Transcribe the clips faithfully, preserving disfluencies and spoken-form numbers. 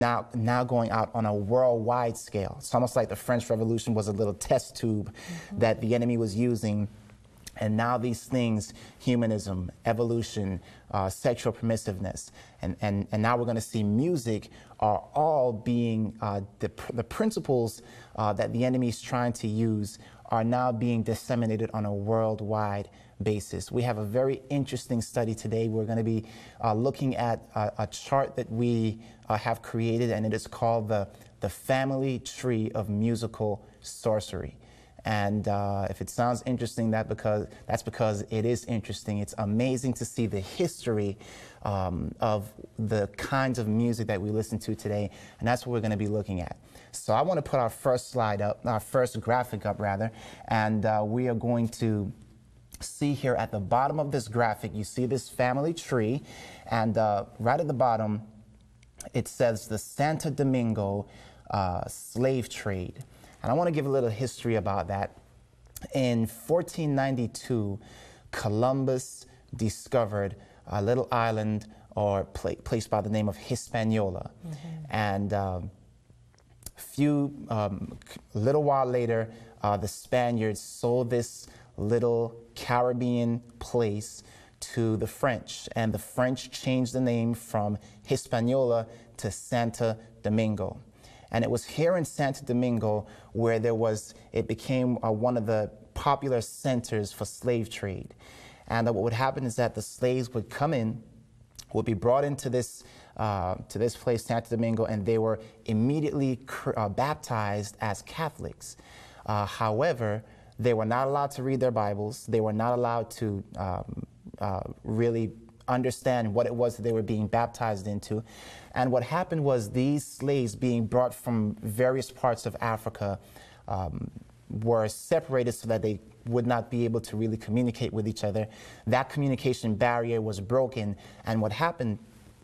now, now going out on a worldwide scale. It's almost like the French Revolution was a little test tube mm-hmm. that the enemy was using. And now these things, humanism, evolution, uh, sexual permissiveness, and, and, and now we're going to see music are all being, uh, the, the principles uh, that the enemy is trying to use are now being disseminated on a worldwide basis. We have a very interesting study today. We're going to be uh, looking at a, a chart that we uh, have created, and it is called the, the Family Tree of Musical Sorcery. And uh, if it sounds interesting, that because that's because it is interesting. It's amazing to see the history um, of the kinds of music that we listen to today, and that's what we're going to be looking at. So I want to put our first slide up, our first graphic up rather, and uh, we are going to see here at the bottom of this graphic, you see this family tree, and uh, right at the bottom, it says the Santo Domingo uh, slave trade. And I want to give a little history about that. In fourteen ninety-two, Columbus discovered a little island or pla place by the name of Hispaniola. Mm-hmm. And um, few, um, a little while later, uh, the Spaniards sold this little Caribbean place to the French. And the French changed the name from Hispaniola to Santo Domingo. And it was here in Santo Domingo where there was, it became uh, one of the popular centers for slave trade. And uh, what would happen is that the slaves would come in, would be brought into this, uh, to this place, Santo Domingo, and they were immediately uh, baptized as Catholics. Uh, however, they were not allowed to read their Bibles. They were not allowed to um, uh, really understand what it was that they were being baptized into. And what happened was these slaves being brought from various parts of Africa um, were separated so that they would not be able to really communicate with each other. That communication barrier was broken, and what happened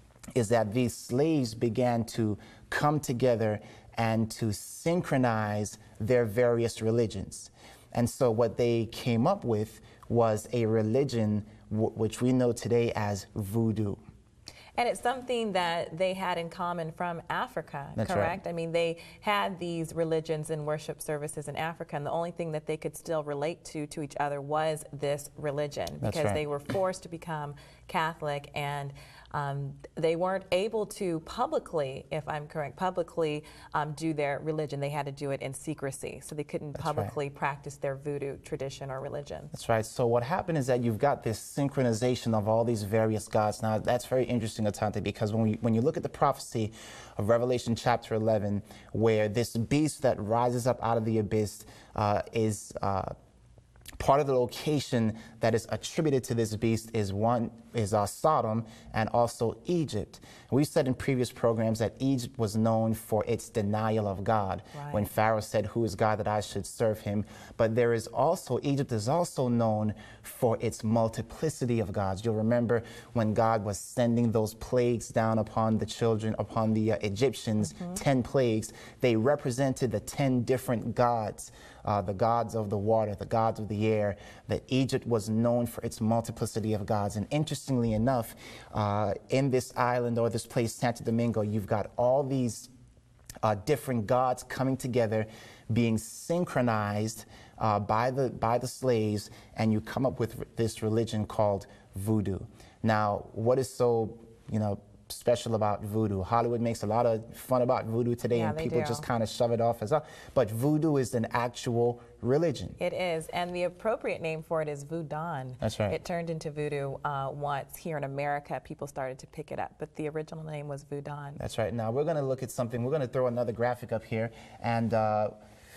is that these slaves began to come together and to synchronize their various religions. And so what they came up with was a religion w which we know today as voodoo. And it's something that they had in common from Africa, That's correct? right. I mean, they had these religions and worship services in Africa, and the only thing that they could still relate to to each other was this religion, That's because right. they were forced to become Catholic, and um, they weren't able to publicly, if I'm correct, publicly um, do their religion. They had to do it in secrecy, so they couldn't That's publicly right. practice their voodoo tradition or religion. That's right. So what happened is that you've got this synchronization of all these various gods. Now, that's very interesting, Atante, because when, we, when you look at the prophecy of Revelation chapter eleven, where this beast that rises up out of the abyss uh, is uh, part of the location that is attributed to this beast is one is uh, Sodom and also Egypt. We've said in previous programs that Egypt was known for its denial of God. Right. When Pharaoh said, "Who is God that I should serve him?" But there is also, Egypt is also known for its multiplicity of gods. You'll remember when God was sending those plagues down upon the children, upon the uh, Egyptians, mm-hmm. ten plagues, they represented the ten different gods. Uh, the gods of the water, the gods of the air, that Egypt was known for its multiplicity of gods. And interestingly enough, uh, in this island or this place, Santo Domingo, you've got all these uh, different gods coming together, being synchronized uh, by the by the slaves, and you come up with this religion called voodoo. Now, what is so, you know, special about voodoo? Hollywood makes a lot of fun about voodoo today, yeah, and people do. just kind of shove it off as a, but voodoo is an actual religion. It is, and the appropriate name for it is voodoo. That's right. It turned into voodoo uh, once here in America. People started to pick it up, but the original name was voodoo. That's right. Now we're going to look at something. We're going to throw another graphic up here, and uh,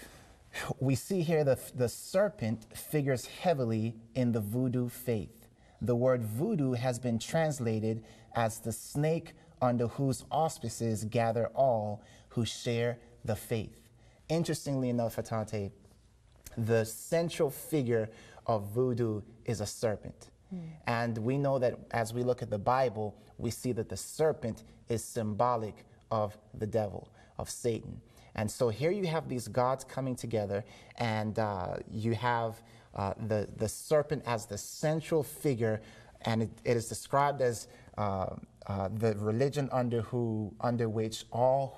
we see here the the serpent figures heavily in the voodoo faith. The word voodoo has been translated as the snake under whose auspices gather all who share the faith. Interestingly enough, Atante, the central figure of voodoo is a serpent. Mm. And we know that as we look at the Bible, we see that the serpent is symbolic of the devil, of Satan. And so here you have these gods coming together, and uh, you have uh, the, the serpent as the central figure, and it, it is described as uh, uh, the religion under who under which all